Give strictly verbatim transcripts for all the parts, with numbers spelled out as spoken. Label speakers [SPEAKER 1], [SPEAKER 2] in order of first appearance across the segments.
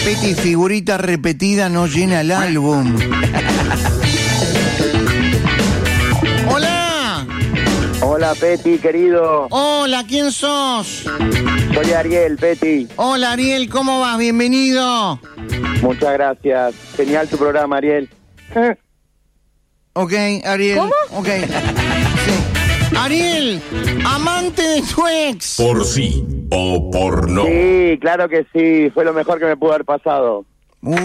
[SPEAKER 1] Peti, figurita repetida no llena el álbum. ¡Hola!
[SPEAKER 2] Hola, Peti, querido.
[SPEAKER 1] Hola, ¿quién sos?
[SPEAKER 2] Soy Ariel, Peti.
[SPEAKER 1] Hola, Ariel, ¿cómo vas? Bienvenido.
[SPEAKER 2] Muchas gracias. Genial tu programa, Ariel.
[SPEAKER 1] Ok, Ariel.
[SPEAKER 3] ¿Cómo?
[SPEAKER 1] Ok. Sí. Ariel, amante de tu ex.
[SPEAKER 4] Por sí o por no.
[SPEAKER 2] Sí, claro que sí. Fue lo mejor que me pudo haber pasado.
[SPEAKER 1] Uh.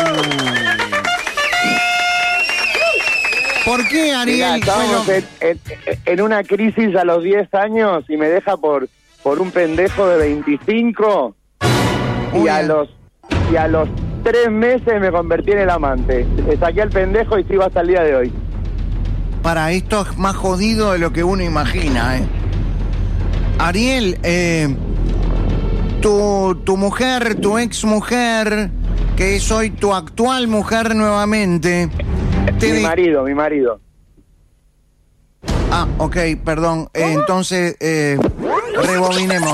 [SPEAKER 1] ¿Por qué, Ariel?
[SPEAKER 2] Mirá, estábamos
[SPEAKER 1] Bueno,
[SPEAKER 2] en, en, en una crisis a los diez años y me deja por, por un pendejo de veinticinco.
[SPEAKER 1] Uy,
[SPEAKER 2] Y a los y a los tres meses me convertí en el amante. Le saqué al pendejo y sigo hasta el día de hoy.
[SPEAKER 1] para esto es más jodido de lo que uno imagina, ¿eh? Ariel, eh, tu, tu mujer, tu ex mujer, que es hoy tu actual mujer nuevamente. Te
[SPEAKER 2] Mi
[SPEAKER 1] de-
[SPEAKER 2] marido, mi marido.
[SPEAKER 1] Ah, ok, perdón. Eh, entonces, eh, rebobinemos.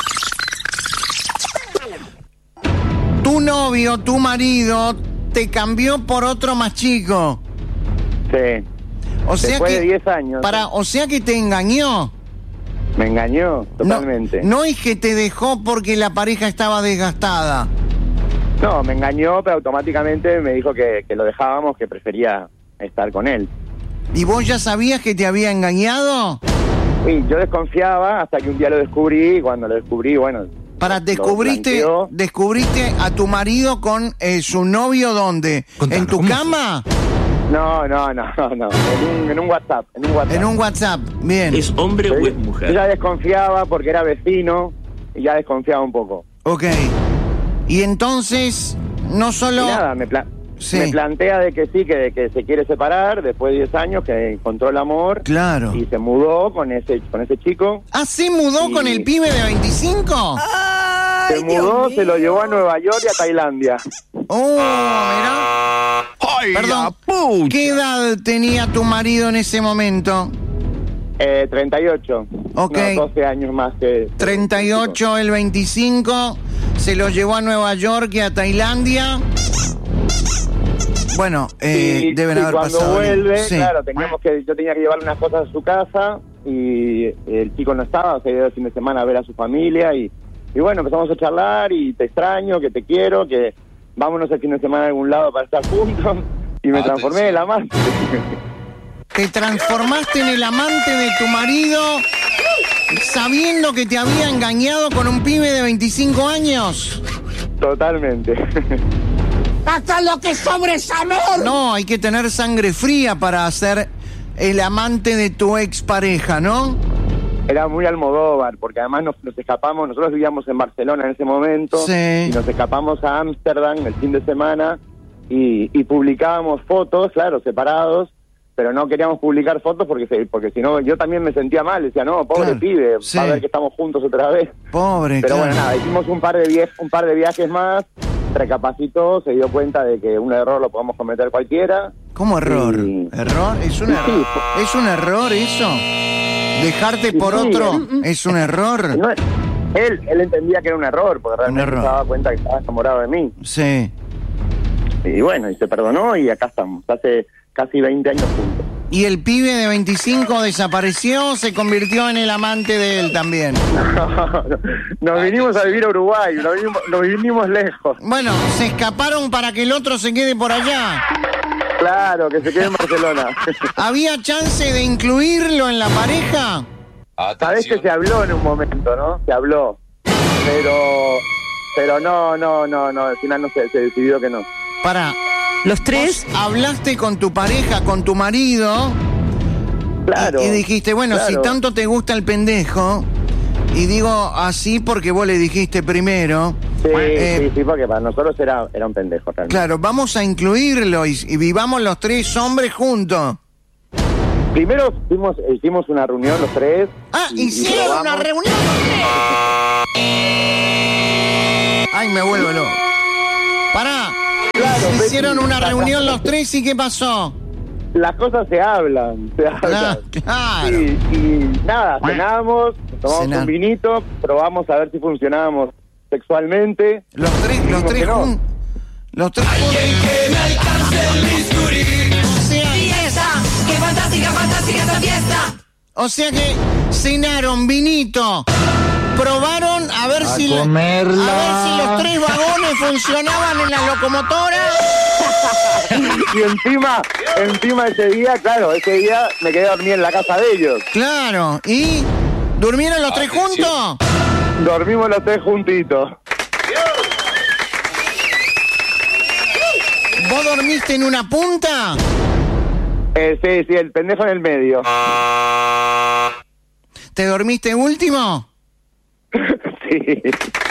[SPEAKER 1] Tu novio, tu marido, te cambió por otro más chico.
[SPEAKER 2] Sí.
[SPEAKER 1] O sea
[SPEAKER 2] Después
[SPEAKER 1] que
[SPEAKER 2] de diez años.
[SPEAKER 1] para, o sea que te engañó.
[SPEAKER 2] Me engañó
[SPEAKER 1] No,
[SPEAKER 2] totalmente.
[SPEAKER 1] no es que te dejó porque la pareja estaba desgastada.
[SPEAKER 2] No, me engañó, pero automáticamente me dijo que, que lo dejábamos, que prefería estar con él.
[SPEAKER 1] ¿Y vos ya sabías que te había engañado?
[SPEAKER 2] Y yo desconfiaba hasta que un día lo descubrí, y cuando lo descubrí, bueno...
[SPEAKER 1] Para,
[SPEAKER 2] lo
[SPEAKER 1] descubriste,
[SPEAKER 2] planteó.
[SPEAKER 1] descubriste a tu marido con eh, su novio, ¿dónde?
[SPEAKER 4] Contame,
[SPEAKER 1] ¿En tu
[SPEAKER 4] ¿cómo
[SPEAKER 1] cama?
[SPEAKER 2] No, no, no, no, en un, en un WhatsApp, en un WhatsApp.
[SPEAKER 1] En un WhatsApp, bien.
[SPEAKER 4] ¿Es hombre
[SPEAKER 2] Yo-
[SPEAKER 4] o es
[SPEAKER 2] Yo
[SPEAKER 4] mujer?
[SPEAKER 2] ya desconfiaba porque era vecino, y ya desconfiaba un poco.
[SPEAKER 1] Ok. Y entonces, no solo...
[SPEAKER 2] Y nada, me, pla-
[SPEAKER 1] Sí.
[SPEAKER 2] me plantea de que sí, que, de que se quiere separar después de diez años, que encontró el amor.
[SPEAKER 1] Claro.
[SPEAKER 2] Y se mudó con ese con ese chico.
[SPEAKER 1] ¿Ah, se mudó
[SPEAKER 2] Sí.
[SPEAKER 1] con el pibe de veinticinco?
[SPEAKER 2] Se mudó, se lo llevó a Nueva York y a Tailandia.
[SPEAKER 1] Oh, mira.
[SPEAKER 4] ¡Ay,
[SPEAKER 1] Perdón, ¿qué edad tenía tu marido en ese momento?
[SPEAKER 2] Eh, treinta y ocho.
[SPEAKER 1] Ok.
[SPEAKER 2] No, doce años más que...
[SPEAKER 1] treinta y ocho, el veinticinco, se lo llevó a Nueva York y a Tailandia. Bueno, eh,
[SPEAKER 2] Y
[SPEAKER 1] deben
[SPEAKER 2] y
[SPEAKER 1] haber
[SPEAKER 2] cuando
[SPEAKER 1] pasado.
[SPEAKER 2] vuelve,
[SPEAKER 1] Sí.
[SPEAKER 2] claro, teníamos que, yo tenía que llevarle unas cosas a su casa y el chico no estaba, se iba el fin de semana a ver a su familia y, y bueno, empezamos a charlar y te extraño, que te quiero, que vámonos el fin de semana a algún lado para estar juntos y me transformé en el amante.
[SPEAKER 1] Te transformaste en el amante de tu marido sabiendo que te había engañado con un pibe de veinticinco años.
[SPEAKER 2] Totalmente.
[SPEAKER 3] ¡Hasta lo que sobres amor!
[SPEAKER 1] No, hay que tener sangre fría para ser el amante de tu expareja, ¿no?
[SPEAKER 2] Era muy Almodóvar, porque además nos, nos escapamos, nosotros vivíamos en Barcelona en ese momento,
[SPEAKER 1] Sí.
[SPEAKER 2] y nos escapamos a Ámsterdam el fin de semana, y, y publicábamos fotos, claro, separados, pero no queríamos publicar fotos porque se- porque si no, yo también me sentía mal, decía, no, pobre
[SPEAKER 1] Claro,
[SPEAKER 2] pibe,
[SPEAKER 1] sí.
[SPEAKER 2] va a ver que estamos juntos otra vez.
[SPEAKER 1] Pobre,
[SPEAKER 2] Pero
[SPEAKER 1] claro.
[SPEAKER 2] bueno, nada, hicimos un par de via- un par de viajes más, recapacitó, se dio cuenta de que un error lo podemos cometer cualquiera.
[SPEAKER 1] ¿Cómo error?
[SPEAKER 2] Sí.
[SPEAKER 1] ¿Error? ¿Es un
[SPEAKER 2] Sí,
[SPEAKER 1] error? ¿Es un error eso? ¿Dejarte por
[SPEAKER 2] Sí.
[SPEAKER 1] otro es un error?
[SPEAKER 2] No, él, él entendía que era un error, porque realmente
[SPEAKER 1] error.
[SPEAKER 2] se daba cuenta que estaba enamorado de mí.
[SPEAKER 1] Sí.
[SPEAKER 2] Y bueno, y se perdonó y acá estamos, hace casi veinte años juntos.
[SPEAKER 1] ¿Y el pibe de veinticinco desapareció o se convirtió en el amante de él también?
[SPEAKER 2] Nos vinimos a vivir a Uruguay, nos vinimos, nos vinimos lejos.
[SPEAKER 1] Bueno, se escaparon para que el otro se quede por allá.
[SPEAKER 2] Claro, que se quede en Barcelona.
[SPEAKER 1] ¿Había chance de incluirlo en la pareja?
[SPEAKER 2] Sabés que se habló en un momento, ¿no? Se habló. Pero pero no, no, no, no, al final no se, se decidió que no.
[SPEAKER 1] Pará.
[SPEAKER 3] Los tres.
[SPEAKER 1] Vos hablaste con tu pareja, con tu marido,
[SPEAKER 2] Claro.
[SPEAKER 1] y, y dijiste, bueno,
[SPEAKER 2] claro.
[SPEAKER 1] si tanto te gusta el pendejo, y digo así porque vos le dijiste primero,
[SPEAKER 2] Sí,
[SPEAKER 1] eh,
[SPEAKER 2] sí, sí, porque para nosotros era, era un pendejo realmente.
[SPEAKER 1] claro, vamos a incluirlo y, y vivamos los tres hombres juntos.
[SPEAKER 2] Primero fuimos, hicimos una reunión los tres.
[SPEAKER 1] Ah,
[SPEAKER 2] y- y
[SPEAKER 1] hicieron una
[SPEAKER 2] probamos.
[SPEAKER 1] reunión. Ay, me vuelvo loco. Pará.
[SPEAKER 2] Claro,
[SPEAKER 1] Hicieron
[SPEAKER 2] Betty,
[SPEAKER 1] una
[SPEAKER 2] la-
[SPEAKER 1] reunión los tres y ¿qué pasó?
[SPEAKER 2] Las cosas se hablan, se hablan.
[SPEAKER 1] Claro, claro.
[SPEAKER 2] Y, y nada, cenamos, tomamos
[SPEAKER 1] Cenar.
[SPEAKER 2] un vinito, probamos a ver si funcionábamos sexualmente.
[SPEAKER 1] Los tres, los
[SPEAKER 2] Dijimos
[SPEAKER 1] tres
[SPEAKER 2] que no.
[SPEAKER 1] jun- Los tres
[SPEAKER 5] Alguien que me alcance el bisturí.
[SPEAKER 1] O sea,
[SPEAKER 5] Fiesta, qué fantástica, fantástica esta fiesta.
[SPEAKER 1] o sea que cenaron vinito, probaron a ver
[SPEAKER 6] A
[SPEAKER 1] si la-
[SPEAKER 6] comerla.
[SPEAKER 1] a ver si los tres vagones funcionaban en las locomotoras.
[SPEAKER 2] Y encima, encima ese día, claro, ese día me quedé dormir en la casa de ellos.
[SPEAKER 1] Claro, ¿y durmieron los tres juntos?
[SPEAKER 2] Dormimos los tres juntitos.
[SPEAKER 1] ¿Vos dormiste en una punta?
[SPEAKER 2] Eh, sí, sí, el pendejo en el medio.
[SPEAKER 1] ¿Te dormiste último?
[SPEAKER 2] Sí.